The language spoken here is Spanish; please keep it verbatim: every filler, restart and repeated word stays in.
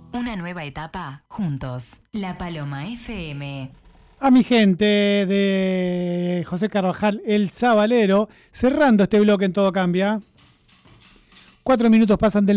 Una nueva etapa juntos. La Paloma F M. A mi gente de José Carvajal, el Sabalero, cerrando este bloque en Todo Cambia. Cuatro minutos pasan del